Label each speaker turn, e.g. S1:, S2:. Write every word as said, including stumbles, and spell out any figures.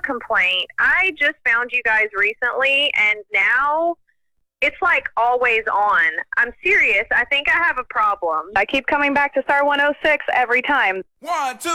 S1: complaint. I just found you guys recently, and now it's like always on. I'm serious. I think I have a problem. I keep coming back to Star one oh six every time.
S2: One, two.